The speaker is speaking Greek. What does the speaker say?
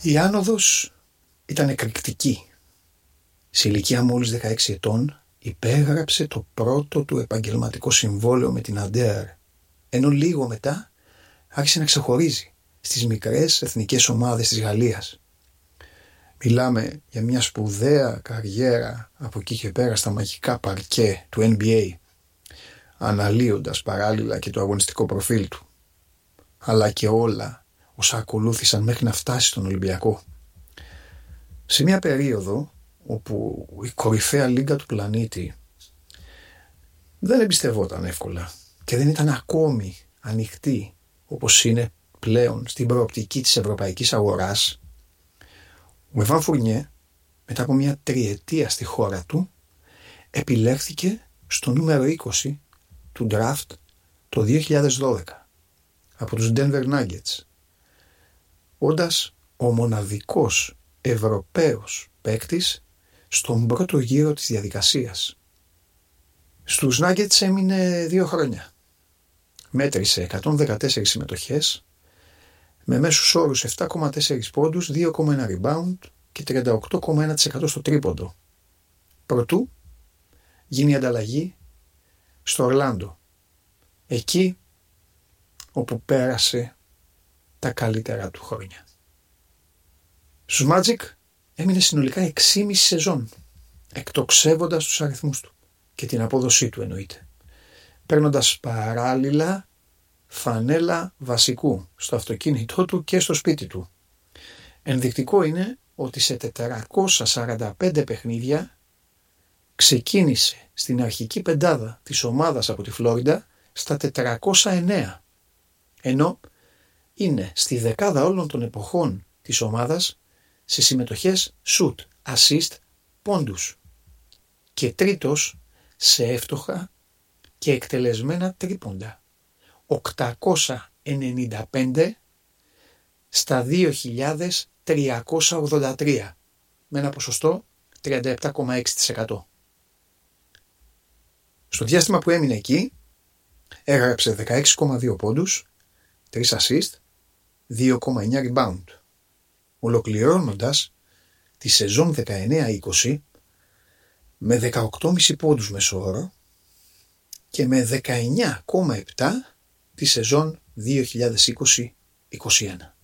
Η άνοδος ήταν εκρηκτική. Σε ηλικία μόλις 16 ετών υπέγραψε το πρώτο του επαγγελματικό συμβόλαιο με την Αντέρ, ενώ λίγο μετά άρχισε να ξεχωρίζει στις μικρές εθνικές ομάδες της Γαλλίας. Μιλάμε για μια σπουδαία καριέρα από εκεί και πέρα στα μαγικά παρκέ του NBA, αναλύοντας παράλληλα και το αγωνιστικό προφίλ του, αλλά και όλα όσα ακολούθησαν μέχρι να φτάσει στον Ολυμπιακό. Σε μια περίοδο όπου η κορυφαία λίγκα του πλανήτη δεν εμπιστευόταν εύκολα και δεν ήταν ακόμη ανοιχτή όπως είναι πλέον στην προοπτική της ευρωπαϊκής αγοράς, ο Εβάν Φουρνιέ, μετά από μια τριετία στη χώρα του, επιλέχθηκε στο νούμερο 20 του draft το 2012 από τους Denver Nuggets, όντας ο μοναδικός Ευρωπαίος παίκτης στον πρώτο γύρο της διαδικασίας. Στους Nuggets έμεινε 2 χρόνια. Μέτρησε 114 συμμετοχές με μέσους όρους 7,4 πόντους, 2,1 rebound και 38,1% στο τρίποντο. Προτού γίνει ανταλλαγή στο Ορλάντο, εκεί όπου πέρασε τα καλύτερα του χρόνια. Στους Magic έμεινε συνολικά 6,5 σεζόν, εκτοξεύοντας τους αριθμούς του και την απόδοσή του εννοείται, παίρνοντας παράλληλα φανέλα βασικού στο αυτοκίνητό του και στο σπίτι του. Ενδεικτικό είναι ότι σε 445 παιχνίδια ξεκίνησε στην αρχική πεντάδα της ομάδας από τη Φλόριντα στα 409, ενώ είναι στη δεκάδα όλων των εποχών της ομάδας σε συμμετοχές shoot, assist, πόντους και τρίτος σε εύστοχα και εκτελεσμένα τρίποντα, 895 στα 2.383 με ένα ποσοστό 37,6%. Στο διάστημα που έμεινε εκεί έγραψε 16,2 πόντους, 3 assist, 2,9 rebound, ολοκληρώνοντας τη σεζόν 19-20 με 18,5 πόντους μεσόωρο και με 19,7 τη σεζόν 2020-21.